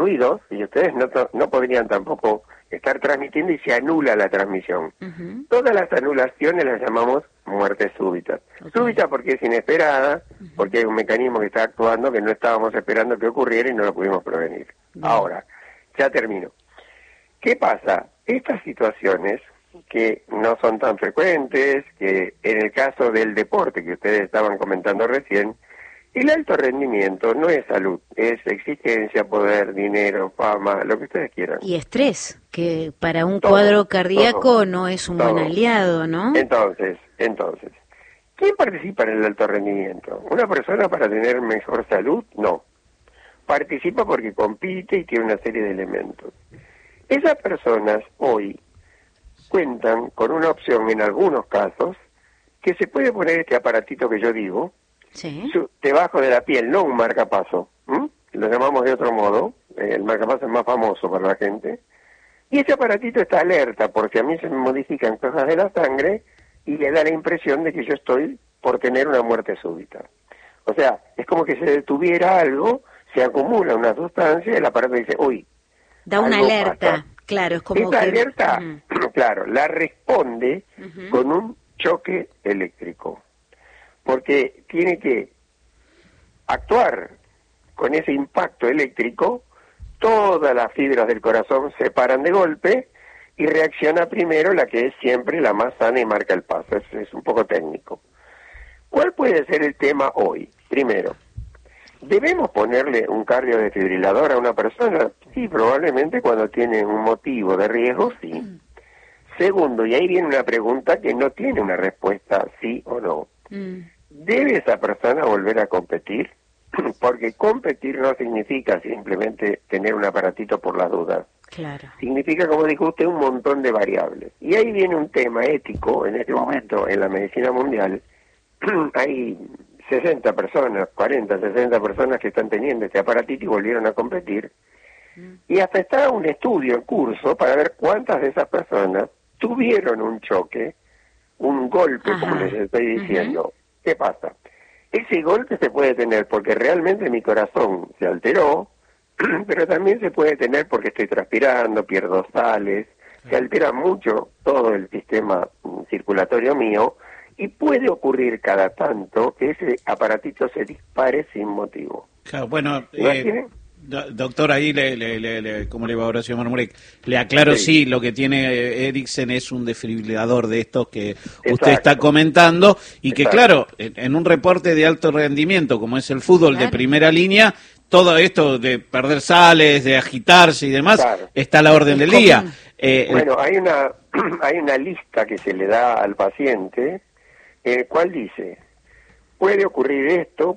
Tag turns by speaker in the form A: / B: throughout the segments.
A: ruidos y ustedes no podrían tampoco estar transmitiendo y se anula la transmisión. Todas las anulaciones las llamamos muerte súbita. Súbita porque es inesperada, porque hay un mecanismo que está actuando que no estábamos esperando que ocurriera y no lo pudimos prevenir. Ahora, ya termino. ¿Qué pasa? Estas situaciones que no son tan frecuentes, que en el caso del deporte que ustedes estaban comentando recién, el alto rendimiento no es salud, es exigencia, poder, dinero, fama, lo que ustedes quieran.
B: Y estrés, que para un cuadro cardíaco no es un buen aliado, ¿no?
A: Entonces, ¿quién participa en el alto rendimiento? ¿Una persona para tener mejor salud? No. Participa porque compite y tiene una serie de elementos. Esas personas hoy cuentan con una opción en algunos casos que se puede poner este aparatito que yo digo, debajo de la piel, no un marcapaso, lo llamamos de otro modo, el marcapaso es más famoso para la gente, y ese aparatito está alerta por si a mí se me modifican cosas de la sangre y le da la impresión de que yo estoy por tener una muerte súbita. O sea, es como que se detuviera algo, se acumula una sustancia y el aparato dice, uy,
B: da una alerta, pasa. Claro, es como
A: esta alerta, claro, la responde con un choque eléctrico, porque tiene que actuar con ese impacto eléctrico, todas las fibras del corazón se paran de golpe y reacciona primero la que es siempre la más sana y marca el paso. Es un poco técnico. ¿Cuál puede ser el tema hoy? Primero, ¿debemos ponerle un cardiodesfibrilador a una persona? Sí, probablemente cuando tiene un motivo de riesgo, sí. Segundo, y ahí viene una pregunta que no tiene una respuesta sí o no. ¿Debe esa persona volver a competir? Porque competir no significa simplemente tener un aparatito por las dudas.
B: Claro.
A: Significa, como dijo usted, un montón de variables. Y ahí viene un tema ético en este momento en la medicina mundial. Hay 60 personas, 40, 60 personas que están teniendo este aparatito y volvieron a competir. Y hasta está un estudio en curso para ver cuántas de esas personas tuvieron un choque, un golpe, como les estoy diciendo. ¿Qué pasa? Ese golpe se puede tener porque realmente mi corazón se alteró, pero también se puede tener porque estoy transpirando, pierdo sales, se altera mucho todo el sistema circulatorio mío, y puede ocurrir cada tanto que ese aparatito se dispare sin motivo.
C: Claro, bueno, doctor, ahí ¿cómo le va Horacio Marmurek? Le aclaro, sí, lo que tiene Eriksen es un desfibrilador de estos que usted está comentando, y que claro, en un reporte de alto rendimiento como es el fútbol de primera línea, todo esto de perder sales, de agitarse y demás, está a la orden del día.
A: Bueno, hay una lista que se le da al paciente, ¿cuál dice? Puede ocurrir esto,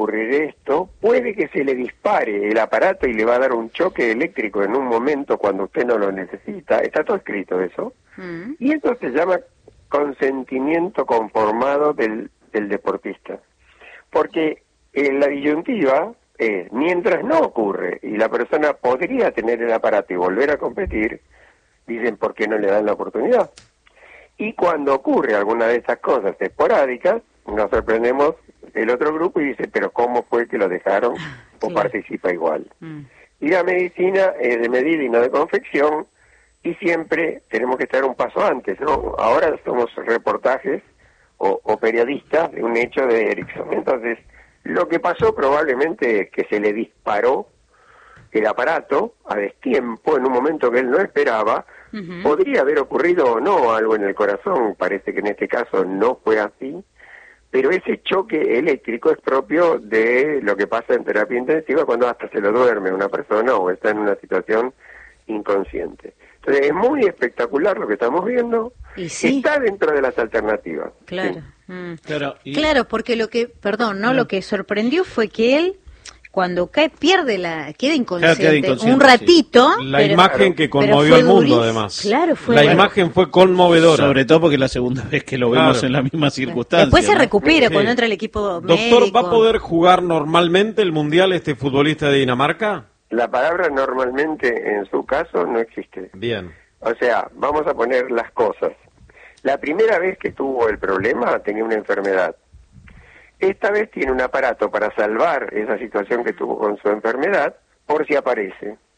A: puede que se le dispare el aparato y le va a dar un choque eléctrico en un momento cuando usted no lo necesita, está todo escrito eso, y eso se llama consentimiento conformado del deportista, porque la disyuntiva es, mientras no ocurre y la persona podría tener el aparato y volver a competir, dicen, ¿por qué no le dan la oportunidad? Y cuando ocurre alguna de esas cosas esporádicas, nos sorprendemos el otro grupo y dice, pero ¿cómo fue que lo dejaron o participa igual? Y la medicina es de medida y no de confección, y siempre tenemos que estar un paso antes, ¿no? Ahora somos reportajes o periodistas de un hecho de Eriksen. Entonces, lo que pasó probablemente es que se le disparó el aparato a destiempo en un momento que él no esperaba. Podría haber ocurrido o no algo en el corazón, parece que en este caso no fue así, pero ese choque eléctrico es propio de lo que pasa en terapia intensiva cuando hasta se lo duerme una persona o está en una situación inconsciente. Entonces es muy espectacular lo que estamos viendo, está dentro de las alternativas.
B: Claro, claro, porque lo que sorprendió fue que él, cuando cae, queda inconsciente un ratito.
D: Sí. La imagen que conmovió al mundo, además.
B: Claro,
D: la imagen fue conmovedora.
C: Sobre todo porque es la segunda vez que lo vemos en la misma circunstancia.
B: Después se recupera cuando entra el equipo médico.
D: Doctor, ¿va a poder jugar normalmente el Mundial este futbolista de Dinamarca?
A: La palabra normalmente en su caso no existe.
D: Bien.
A: O sea, vamos a poner las cosas. La primera vez que tuvo el problema tenía una enfermedad. Esta vez tiene un aparato para salvar esa situación que tuvo con su enfermedad, por si aparece.